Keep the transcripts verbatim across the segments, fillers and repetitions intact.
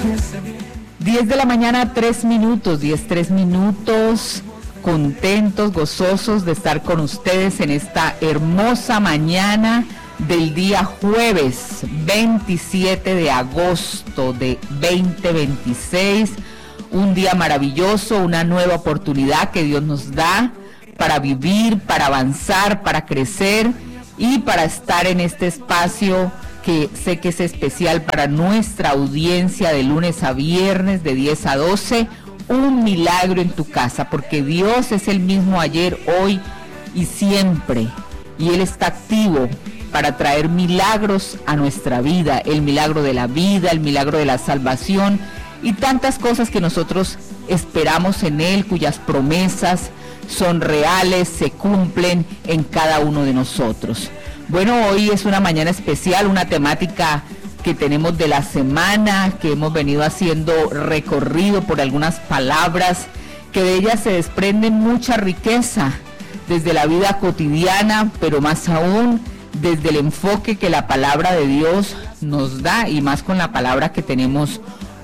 diez de la mañana, tres minutos, diez, tres minutos, contentos, gozosos de estar con ustedes en esta hermosa mañana del día jueves veintisiete de agosto de veinte veintiséis, un día maravilloso, una nueva oportunidad que Dios nos da para vivir, para avanzar, para crecer y para estar en este espacio que sé que es especial para nuestra audiencia de lunes a viernes de diez a doce, un milagro en tu casa, porque Dios es el mismo ayer, hoy y siempre, y Él está activo para traer milagros a nuestra vida, el milagro de la vida, el milagro de la salvación y tantas cosas que nosotros esperamos en Él, cuyas promesas son reales, se cumplen en cada uno de nosotros. Bueno, hoy es una mañana especial, una temática que tenemos de la semana, que hemos venido haciendo recorrido por algunas palabras, que de ellas se desprende mucha riqueza desde la vida cotidiana, pero más aún desde el enfoque que la palabra de Dios nos da, y más con la palabra que tenemos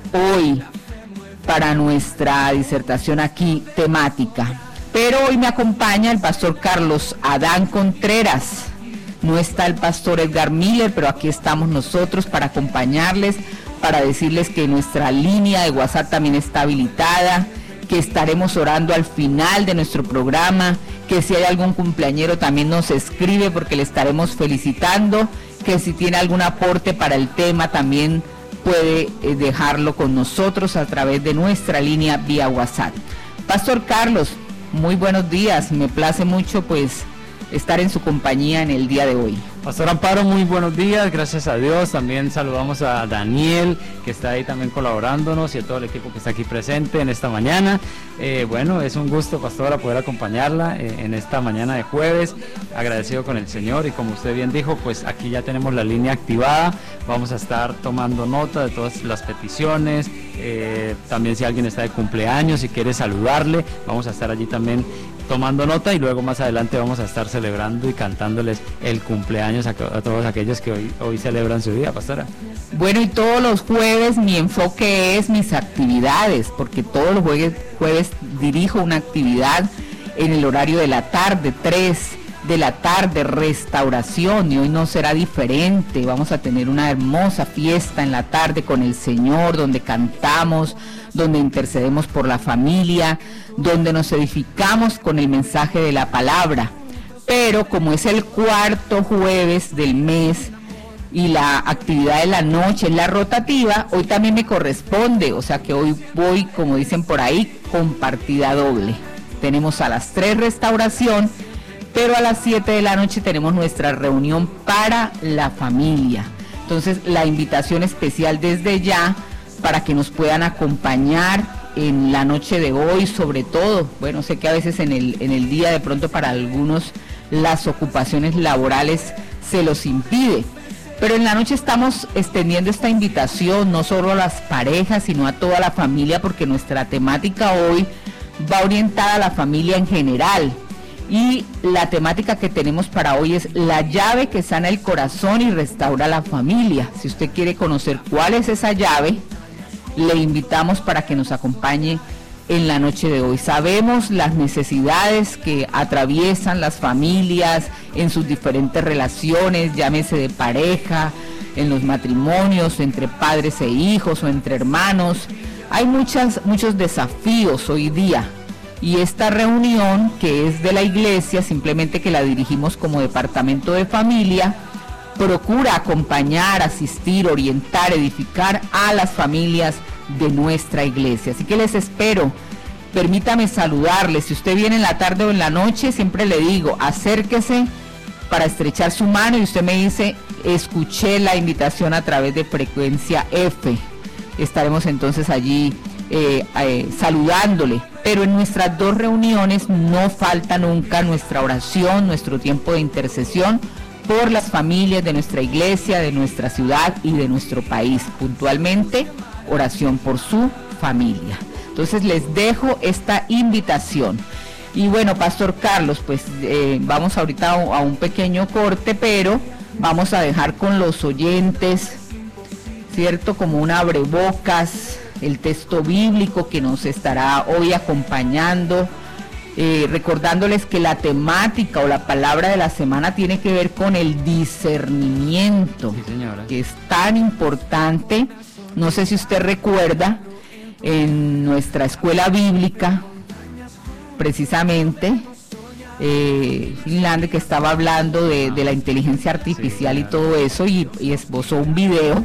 hoy para nuestra disertación aquí temática. Pero hoy me acompaña el pastor Carlos Adán Contreras. No está el pastor Edgar Miller, pero aquí estamos nosotros para acompañarles, para decirles que nuestra línea de WhatsApp también está habilitada, que estaremos orando al final de nuestro programa, que si hay algún cumpleañero también nos escribe porque le estaremos felicitando, que si tiene algún aporte para el tema también puede eh, dejarlo con nosotros a través de nuestra línea vía WhatsApp. Pastor Carlos, muy buenos días, me place mucho pues estar en su compañía en el día de hoy. Pastor Amparo, muy buenos días, gracias a Dios. También saludamos a Daniel, que está ahí también colaborándonos, y a todo el equipo que está aquí presente en esta mañana. Eh, bueno, es un gusto, pastora, poder acompañarla eh, en esta mañana de jueves, agradecido con el Señor, y como usted bien dijo, pues aquí ya tenemos la línea activada, vamos a estar tomando nota de todas las peticiones, eh, también si alguien está de cumpleaños y quiere saludarle, vamos a estar allí también tomando nota, y luego más adelante vamos a estar celebrando y cantándoles el cumpleaños a, a todos aquellos que hoy, hoy celebran su día, pastora. Bueno, y todos los jueves mi enfoque es mis actividades, porque todos los jueves, jueves dirijo una actividad en el horario de la tarde, tres de la tarde, restauración, y hoy no será diferente. Vamos a tener una hermosa fiesta en la tarde con el Señor, donde cantamos, donde intercedemos por la familia, donde nos edificamos con el mensaje de la palabra. Pero como es el cuarto jueves del mes y la actividad de la noche es la rotativa, hoy también me corresponde, o sea que hoy voy, como dicen por ahí, con partida doble. Tenemos a las tres restauración, pero a las siete de la noche tenemos nuestra reunión para la familia. Entonces la invitación especial desde ya para que nos puedan acompañar en la noche de hoy, sobre todo, bueno, sé que a veces en el, en el día de pronto para algunos las ocupaciones laborales se los impide, pero en la noche estamos extendiendo esta invitación no solo a las parejas, sino a toda la familia, porque nuestra temática hoy va orientada a la familia en general. Y la temática que tenemos para hoy es la llave que sana el corazón y restaura la familia. Si usted quiere conocer cuál es esa llave, le invitamos para que nos acompañe en la noche de hoy. Sabemos las necesidades que atraviesan las familias en sus diferentes relaciones, llámese de pareja, en los matrimonios, entre padres e hijos o entre hermanos. Hay muchas, muchos desafíos hoy día. Y esta reunión, que es de la iglesia, simplemente que la dirigimos como departamento de familia, procura acompañar, asistir, orientar, edificar a las familias de nuestra iglesia. Así que les espero. Permítame saludarles. Si usted viene en la tarde o en la noche, siempre le digo, acérquese para estrechar su mano, y usted me dice, escuché la invitación a través de Frecuencia F. Estaremos entonces allí eh, eh, saludándole. Pero en nuestras dos reuniones no falta nunca nuestra oración, nuestro tiempo de intercesión por las familias de nuestra iglesia, de nuestra ciudad y de nuestro país. Puntualmente, oración por su familia. Entonces les dejo esta invitación. Y bueno, Pastor Carlos, pues eh, vamos ahorita a un pequeño corte, pero vamos a dejar con los oyentes ¿cierto? Como un abrebocas, el texto bíblico que nos estará hoy acompañando, eh, recordándoles que la temática o la palabra de la semana tiene que ver con el discernimiento, sí, señora, que es tan importante. No sé si usted recuerda, en nuestra escuela bíblica, precisamente, eh, Finlandia, que estaba hablando de, de la inteligencia artificial, sí, claro, y todo eso, y, y esbozó un video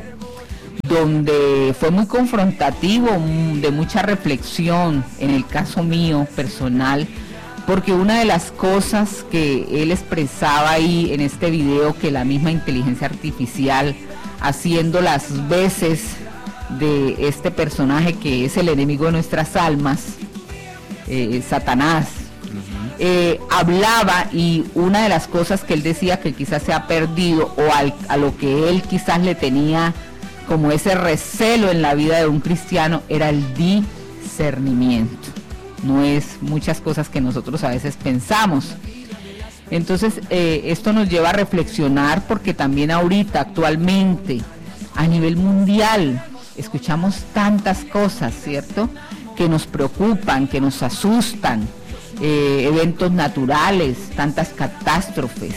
donde fue muy confrontativo, de mucha reflexión, en el caso mío personal, porque una de las cosas que él expresaba ahí en este video, que la misma inteligencia artificial, haciendo las veces de este personaje que es el enemigo de nuestras almas, eh, Satanás, uh-huh. eh, hablaba, y una de las cosas que él decía que quizás se ha perdido, o al, a lo que él quizás le tenía como ese recelo en la vida de un cristiano, era el discernimiento. No es muchas cosas que nosotros a veces pensamos. Entonces eh, esto nos lleva a reflexionar, porque también ahorita, actualmente, a nivel mundial, escuchamos tantas cosas, ¿cierto?, que nos preocupan, que nos asustan, eh, eventos naturales, tantas catástrofes.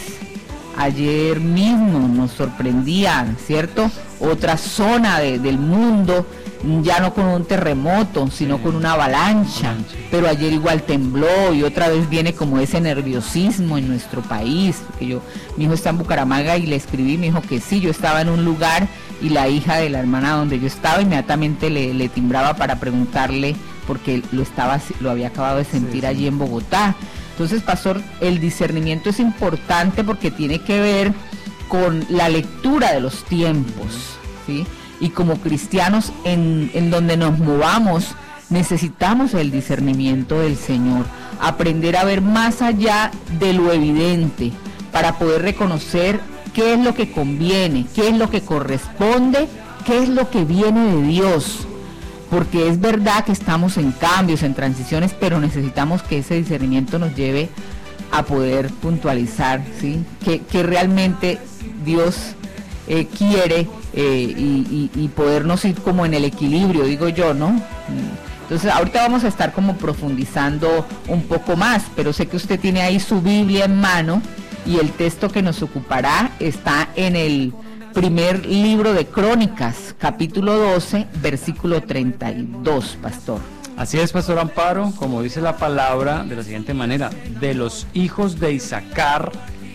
Ayer mismo nos sorprendían, ¿cierto?, otra zona de, del mundo, ya no con un terremoto, sino sí, con una avalancha, pero ayer igual tembló, y otra vez viene como ese nerviosismo en nuestro país. Que yo, mi hijo está en Bucaramanga, y le escribí, me dijo que sí, yo estaba en un lugar, y la hija de la hermana donde yo estaba inmediatamente le, le timbraba para preguntarle, porque lo estaba, lo había acabado de sentir sí, allí en Bogotá. Entonces, pastor, el discernimiento es importante porque tiene que ver con la lectura de los tiempos, ¿sí? Y como cristianos, en, en donde nos movamos, necesitamos el discernimiento del Señor, aprender a ver más allá de lo evidente, para poder reconocer qué es lo que conviene, qué es lo que corresponde, qué es lo que viene de Dios. Porque es verdad que estamos en cambios, en transiciones, pero necesitamos que ese discernimiento nos lleve a poder puntualizar, ¿sí?, que, que realmente Dios eh, quiere, eh, y, y, y podernos ir como en el equilibrio, digo yo, ¿no? Entonces ahorita vamos a estar como profundizando un poco más, pero sé que usted tiene ahí su Biblia en mano, y el texto que nos ocupará está en el primer libro de Crónicas, capítulo doce, versículo treinta y dos, pastor. Así es, pastor Amparo, como dice la palabra, de la siguiente manera: de los hijos de Isaacar,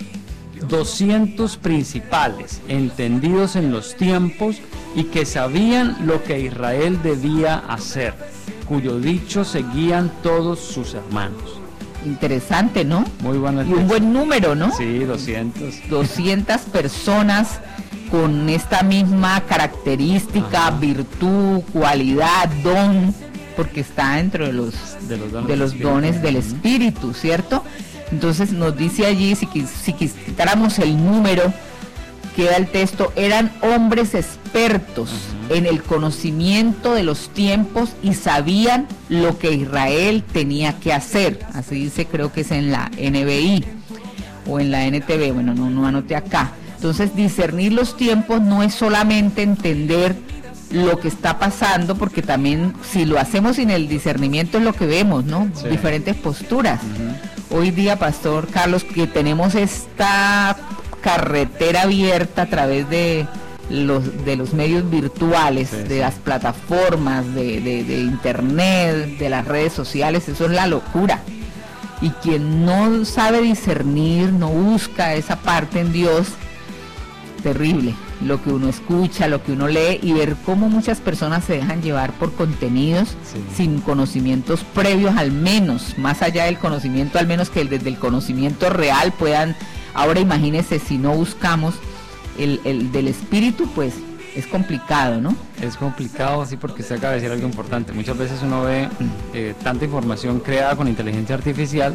doscientos principales, entendidos en los tiempos, y que sabían lo que Israel debía hacer, cuyo dicho seguían todos sus hermanos. Interesante, ¿no? Muy buena. Y un buen número, ¿no? Sí, doscientos. doscientas personas con esta misma característica, ajá, virtud, cualidad, don, porque está dentro de los, de los dones, de los dones del Espíritu, ¿cierto? Entonces nos dice allí, si, si quitáramos el número, queda el texto: eran hombres expertos, uh-huh, en el conocimiento de los tiempos, y sabían lo que Israel tenía que hacer. Así dice, creo que es en la N B I o en la N T V, bueno, no, no anoté acá. Entonces, discernir los tiempos no es solamente entender lo que está pasando, porque también si lo hacemos sin el discernimiento es lo que vemos, ¿no? Sí. Diferentes posturas. Uh-huh. Hoy día, pastor Carlos, que tenemos esta carretera abierta a través de los de los medios virtuales, sí, de sí. las plataformas, de, de, de internet, de las redes sociales, eso es la locura. Y quien no sabe discernir, no busca esa parte en Dios, terrible lo que uno escucha, lo que uno lee, y ver cómo muchas personas se dejan llevar por contenidos sí. sin conocimientos previos, al menos, más allá del conocimiento, al menos que desde el conocimiento real puedan. Ahora imagínense, si no buscamos el, el del espíritu, pues es complicado, ¿no? Es complicado, sí, porque usted acaba de decir algo importante. Muchas veces uno ve eh, tanta información creada con inteligencia artificial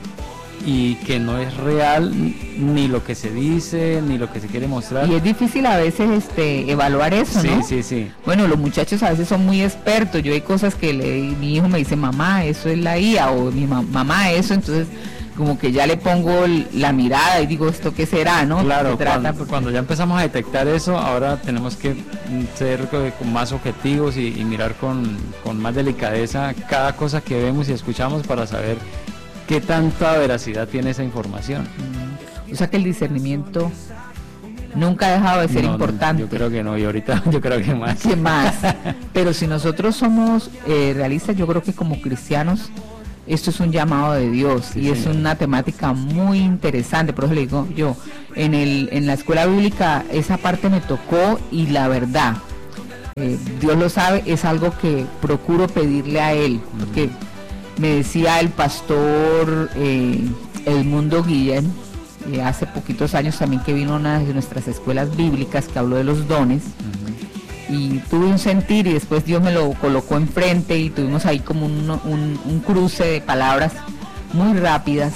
y que no es real ni lo que se dice, ni lo que se quiere mostrar. Y es difícil a veces este evaluar eso, sí, ¿no? Sí, sí, sí. Bueno, los muchachos a veces son muy expertos. Yo hay cosas que le, mi hijo me dice, mamá, eso es la I A, o mi ma- mamá, eso. Entonces como que ya le pongo la mirada y digo, ¿esto qué será, no? Claro, trata cuando, porque... cuando ya empezamos a detectar eso, ahora tenemos que ser con más objetivos y, y mirar con, con más delicadeza cada cosa que vemos y escuchamos para saber qué tanta veracidad tiene esa información. O sea que el discernimiento nunca ha dejado de ser no, importante. Yo creo que no, y ahorita yo creo que más. ¿Qué más? Pero si nosotros somos eh, realistas, yo creo que como cristianos, esto es un llamado de Dios, sí, y es señor. Una temática muy interesante. Por eso le digo yo, en, el, en la escuela bíblica esa parte me tocó, y la verdad, eh, Dios lo sabe, es algo que procuro pedirle a Él, uh-huh. porque me decía el pastor eh, Edmundo Guillén, Eh, hace poquitos años también, que vino a una de nuestras escuelas bíblicas que habló de los dones, uh-huh. y tuve un sentir, y después Dios me lo colocó enfrente y tuvimos ahí como un, un, un cruce de palabras muy rápidas,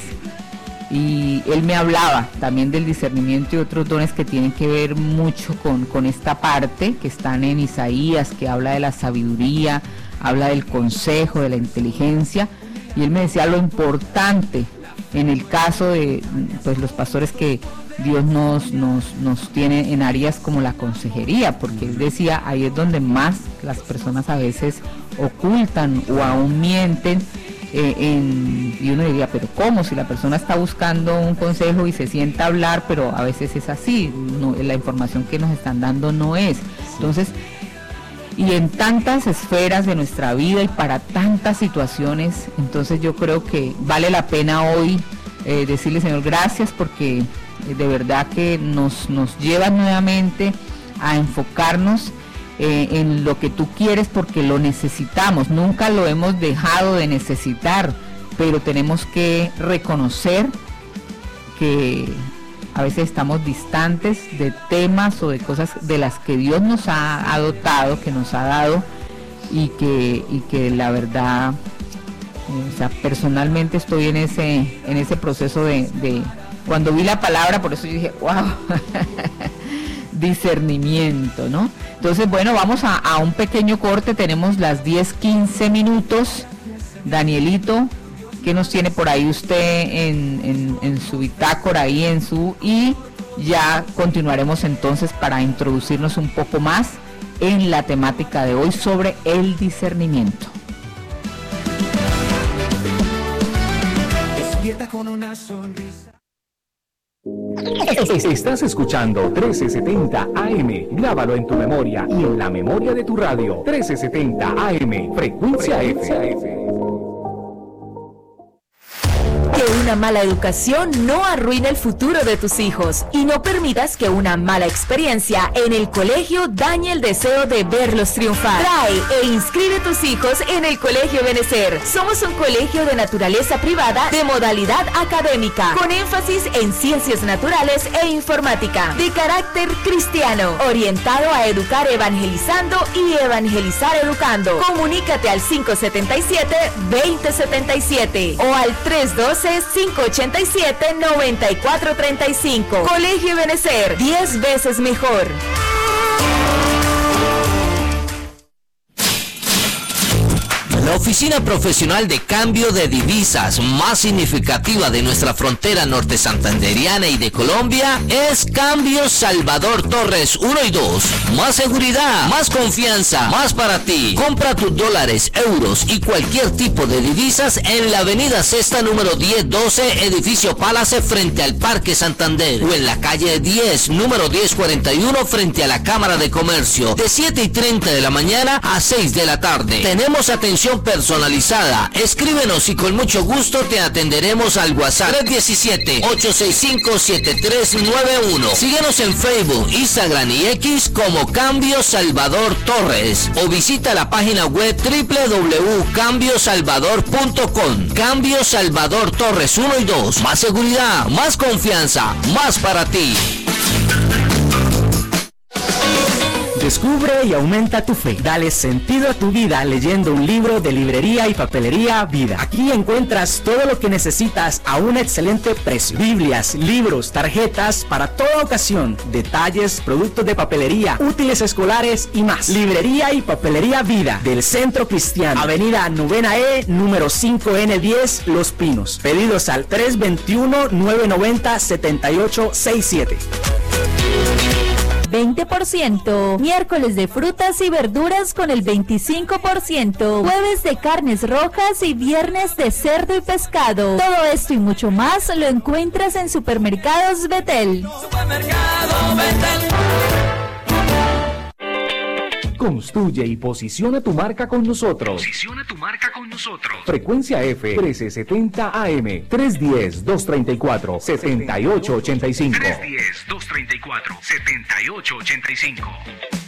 y él me hablaba también del discernimiento y otros dones que tienen que ver mucho con, con esta parte que están en Isaías, que habla de la sabiduría, habla del consejo, de la inteligencia, y él me decía lo importante en el caso de pues los pastores que Dios nos, nos, nos tiene en áreas como la consejería, porque él decía, ahí es donde más las personas a veces ocultan o aún mienten, eh, en, y uno diría, pero ¿cómo? Si la persona está buscando un consejo y se sienta a hablar, pero a veces es así, no, la información que nos están dando no es. Entonces, y en tantas esferas de nuestra vida y para tantas situaciones, entonces yo creo que vale la pena hoy eh, decirle, Señor, gracias, porque eh, de verdad que nos, nos lleva nuevamente a enfocarnos eh, en lo que tú quieres, porque lo necesitamos, nunca lo hemos dejado de necesitar, pero tenemos que reconocer que a veces estamos distantes de temas o de cosas de las que Dios nos ha dotado, que nos ha dado, y que, y que la verdad, eh, o sea, personalmente estoy en ese, en ese proceso de, de, cuando vi la palabra, por eso yo dije, wow, discernimiento, ¿no? Entonces, bueno, vamos a, a un pequeño corte, tenemos las diez, quince minutos. Danielito, ¿qué nos tiene por ahí usted en, en, en su bitácora, ahí en su, y ya continuaremos entonces para introducirnos un poco más en la temática de hoy sobre el discernimiento. Despierta con una sonrisa. Estás escuchando trece setenta A M. Grábalo en tu memoria y en la memoria de tu radio. trece setenta A M, frecuencia F. Que una mala educación no arruine el futuro de tus hijos, y no permitas que una mala experiencia en el colegio dañe el deseo de verlos triunfar. Trae e inscribe tus hijos en el Colegio Benecer. Somos un colegio de naturaleza privada de modalidad académica, con énfasis en ciencias naturales e informática, de carácter cristiano, orientado a educar evangelizando y evangelizar educando. Comunícate al cinco setenta y siete, veinte setenta y siete o al tres doce, cinco ochenta y siete, noventa y cuatro treinta y cinco. Colegio Benecer, diez veces mejor. La oficina profesional de cambio de divisas más significativa de nuestra frontera norte santanderiana y de Colombia es Cambio Salvador Torres uno y dos. Más seguridad, más confianza, más para ti. Compra tus dólares, euros y cualquier tipo de divisas en la avenida Sexta número diez doce, edificio Palace, frente al Parque Santander, o en la calle diez, número diez cuarenta y uno, frente a la Cámara de Comercio, de siete y treinta de la mañana a seis de la tarde. Tenemos atención personalizada. Escríbenos y con mucho gusto te atenderemos al WhatsApp tres diecisiete, ocho seis cinco, siete tres nueve uno. Síguenos en Facebook, Instagram y X como Cambio Salvador Torres, o visita la página web doble u doble u doble u punto cambio salvador punto com. Cambio Salvador Torres uno y dos. Más seguridad, más confianza, más para ti. Descubre y aumenta tu fe. Dale sentido a tu vida leyendo un libro de Librería y Papelería Vida. Aquí encuentras todo lo que necesitas a un excelente precio. Biblias, libros, tarjetas para toda ocasión, detalles, productos de papelería, útiles escolares y más. Librería y Papelería Vida del Centro Cristiano, Avenida Novena E, número cinco N diez, Los Pinos. Pedidos al tres dos uno, nueve nueve cero, siete ocho seis siete. veinte por ciento. Miércoles de frutas y verduras con el veinticinco por ciento. Jueves de carnes rojas y viernes de cerdo y pescado. Todo esto y mucho más lo encuentras en Supermercados Betel. Supermercado Betel. Construye y posiciona tu marca con nosotros. Posiciona tu marca con nosotros. Frecuencia F trece setenta A M, tres uno cero, dos tres cuatro, siete ocho ocho cinco. tres uno cero, dos tres cuatro, siete ocho ocho cinco.